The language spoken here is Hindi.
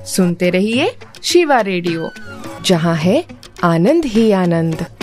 सुनते रहिए शिवा रेडियो, जहाँ है आनंद ही आनंद।